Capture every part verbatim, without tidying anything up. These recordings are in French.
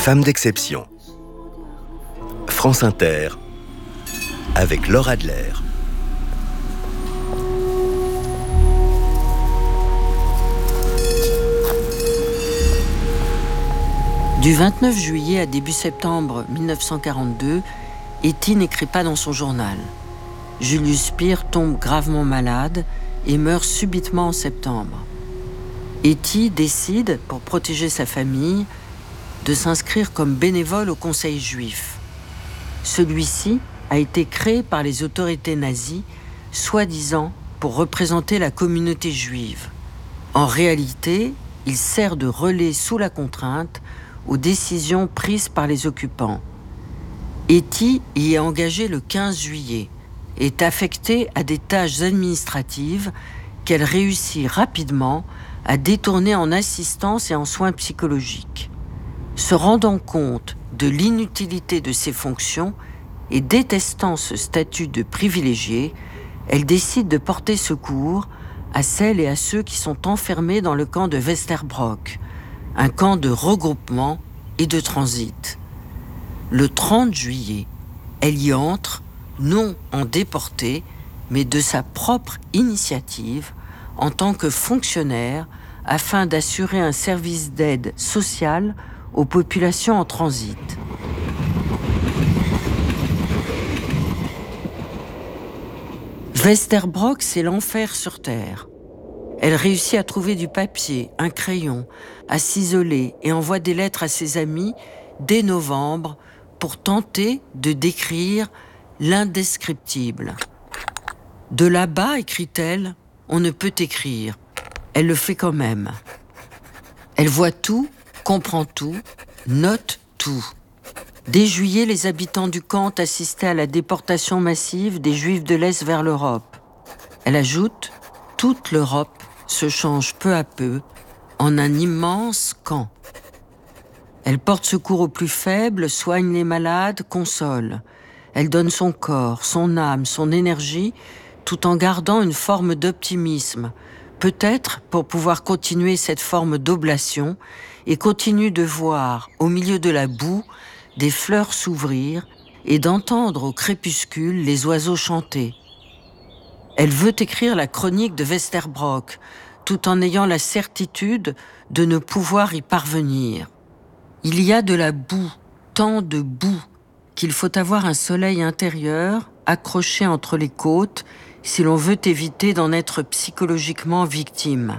Femme d'exception. France Inter, avec Laure Adler. Du vingt-neuf juillet à début septembre mille neuf cent quarante-deux, Etty n'écrit pas dans son journal. Julius Peer tombe gravement malade et meurt subitement en septembre. Etty décide, pour protéger sa famille, de s'inscrire comme bénévole au Conseil juif. Celui-ci a été créé par les autorités nazies, soi-disant pour représenter la communauté juive. En réalité, il sert de relais sous la contrainte aux décisions prises par les occupants. Etty y est engagée le quinze juillet et est affectée à des tâches administratives qu'elle réussit rapidement à détourner en assistance et en soins psychologiques. Se rendant compte de l'inutilité de ses fonctions et détestant ce statut de privilégiée, elle décide de porter secours à celles et à ceux qui sont enfermés dans le camp de Westerbrock, un camp de regroupement et de transit. Le trente juillet, elle y entre, non en déportée, mais de sa propre initiative, en tant que fonctionnaire, afin d'assurer un service d'aide sociale aux populations en transit. Westerbrock, c'est l'enfer sur Terre. Elle réussit à trouver du papier, un crayon, à s'isoler et envoie des lettres à ses amis dès novembre pour tenter de décrire l'indescriptible. De là-bas, écrit-elle, on ne peut écrire. Elle le fait quand même. Elle voit tout, comprend tout, note tout. Dès juillet, les habitants du camp assistaient à la déportation massive des Juifs de l'Est vers l'Europe. Elle ajoute « Toute l'Europe se change peu à peu en un immense camp. » Elle porte secours aux plus faibles, soigne les malades, console. Elle donne son corps, son âme, son énergie, tout en gardant une forme d'optimisme, peut-être pour pouvoir continuer cette forme d'oblation, et continue de voir, au milieu de la boue, des fleurs s'ouvrir et d'entendre au crépuscule les oiseaux chanter. Elle veut écrire la chronique de Westerbrock, tout en ayant la certitude de ne pouvoir y parvenir. Il y a de la boue, tant de boue, qu'il faut avoir un soleil intérieur accroché entre les côtes si l'on veut éviter d'en être psychologiquement victime.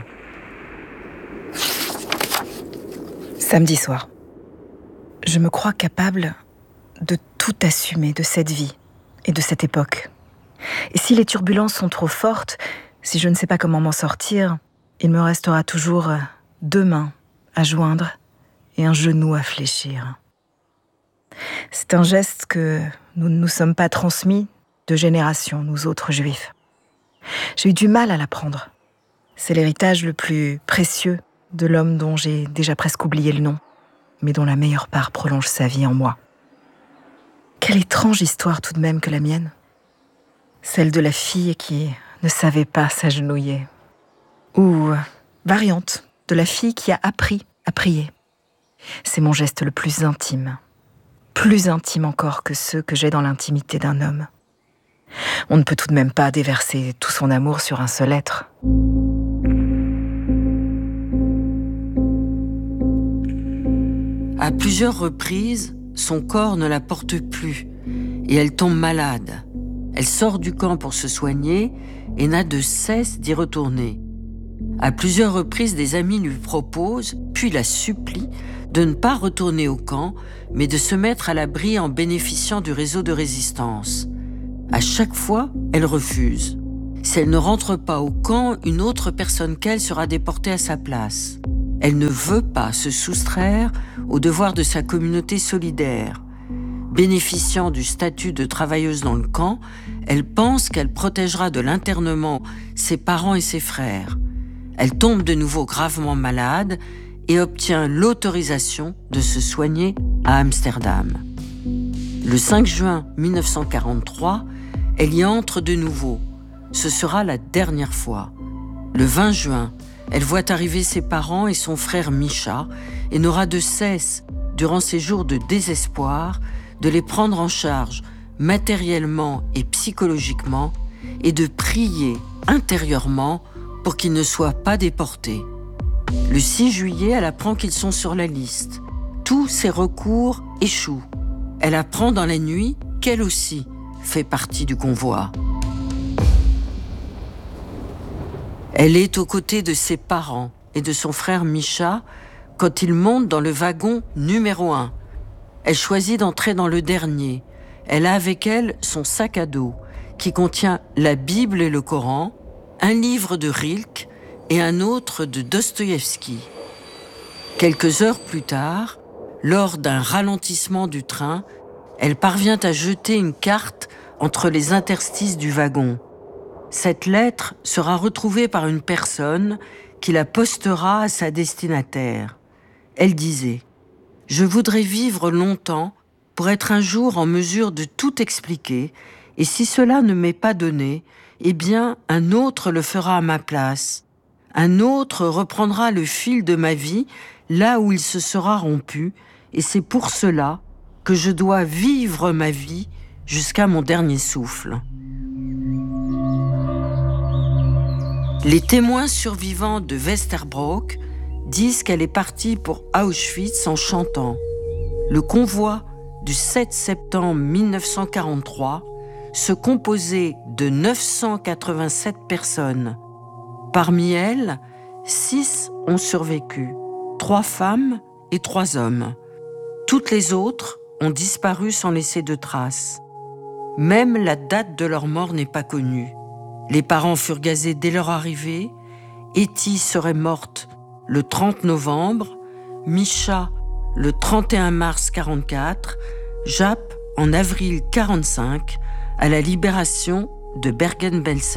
Samedi soir. Je me crois capable de tout assumer de cette vie et de cette époque. Et si les turbulences sont trop fortes, si je ne sais pas comment m'en sortir, il me restera toujours deux mains à joindre et un genou à fléchir. C'est un geste que nous ne nous sommes pas transmis de génération, nous autres juifs. J'ai eu du mal à l'apprendre. C'est l'héritage le plus précieux de l'homme dont j'ai déjà presque oublié le nom, mais dont la meilleure part prolonge sa vie en moi. Quelle étrange histoire tout de même que la mienne. Celle de la fille qui ne savait pas s'agenouiller. Ou variante de la fille qui a appris à prier. C'est mon geste le plus intime. Plus intime encore que ceux que j'ai dans l'intimité d'un homme. On ne peut tout de même pas déverser tout son amour sur un seul être. À plusieurs reprises, son corps ne la porte plus et elle tombe malade. Elle sort du camp pour se soigner et n'a de cesse d'y retourner. À plusieurs reprises, des amis lui proposent, puis la supplient, de ne pas retourner au camp, mais de se mettre à l'abri en bénéficiant du réseau de résistance. À chaque fois, elle refuse. Si elle ne rentre pas au camp, une autre personne qu'elle sera déportée à sa place. Elle ne veut pas se soustraire au devoir de sa communauté solidaire. Bénéficiant du statut de travailleuse dans le camp, elle pense qu'elle protégera de l'internement ses parents et ses frères. Elle tombe de nouveau gravement malade et obtient l'autorisation de se soigner à Amsterdam. Le cinq juin mille neuf cent quarante-trois, elle y entre de nouveau. Ce sera la dernière fois. Le vingt juin, elle voit arriver ses parents et son frère Misha et n'aura de cesse durant ces jours de désespoir, de les prendre en charge matériellement et psychologiquement et de prier intérieurement pour qu'ils ne soient pas déportés. Le six juillet, elle apprend qu'ils sont sur la liste. Tous ses recours échouent. Elle apprend dans la nuit qu'elle aussi fait partie du convoi. Elle est aux côtés de ses parents et de son frère Misha quand ils montent dans le wagon numéro un. Elle choisit d'entrer dans le dernier. Elle a avec elle son sac à dos qui contient la Bible et le Coran, un livre de Rilke et un autre de Dostoïevski. Quelques heures plus tard, lors d'un ralentissement du train, elle parvient à jeter une carte entre les interstices du wagon. Cette lettre sera retrouvée par une personne qui la postera à sa destinataire. Elle disait « Je voudrais vivre longtemps pour être un jour en mesure de tout expliquer, et si cela ne m'est pas donné, eh bien un autre le fera à ma place. Un autre reprendra le fil de ma vie là où il se sera rompu, et c'est pour cela que je dois vivre ma vie jusqu'à mon dernier souffle. » Les témoins survivants de Westerbrock disent qu'elle est partie pour Auschwitz en chantant. Le convoi du sept septembre mille neuf cent quarante-trois se composait de neuf cent quatre-vingt-sept personnes. Parmi elles, six ont survécu, trois femmes et trois hommes. Toutes les autres ont disparu sans laisser de traces. Même la date de leur mort n'est pas connue. Les parents furent gazés dès leur arrivée. Etty serait morte le trente novembre, Misha le trente et un mars quarante-quatre, Jaap en avril quarante-cinq, à la libération de Bergen-Belsen.